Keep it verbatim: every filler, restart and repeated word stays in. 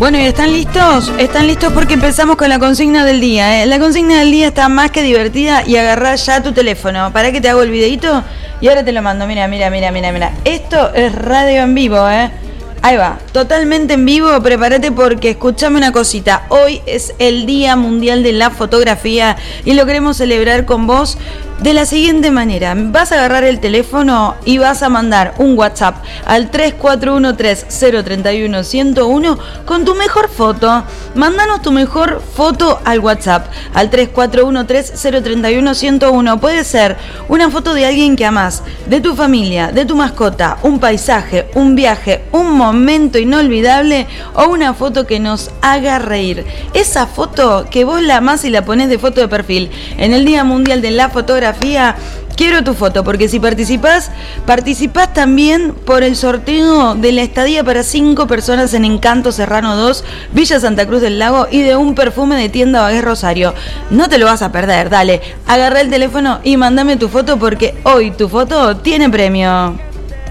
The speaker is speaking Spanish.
Bueno, ¿y están listos? Están listos porque empezamos con la consigna del día, ¿eh? La consigna del día está más que divertida y agarrá ya tu teléfono. ¿Para que te hago el videito? Y ahora te lo mando. Mira, mira, mira, mira, mira. Esto es radio en vivo, ¿eh? Ahí va, totalmente en vivo, prepárate porque escuchame una cosita. Hoy es el Día Mundial de la Fotografía y lo queremos celebrar con vos de la siguiente manera. Vas a agarrar el teléfono y vas a mandar un WhatsApp al tres cuatro uno tres cero tres uno uno cero uno con tu mejor foto. Mándanos tu mejor foto al WhatsApp al tres cuatro uno tres cero tres uno uno cero uno. Puede ser una foto de alguien que amás, de tu familia, de tu mascota, un paisaje, un viaje, un momento inolvidable o una foto que nos haga reír. Esa foto que vos la amás y la ponés de foto de perfil en el Día Mundial de la Fotografía. Quiero tu foto, porque si participás, participás también por el sorteo de la estadía para cinco personas en Encanto Serrano dos, Villa Santa Cruz del Lago, y de un perfume de tienda Bagués Rosario. No te lo vas a perder, dale, agarrá el teléfono y mandame tu foto porque hoy tu foto tiene premio.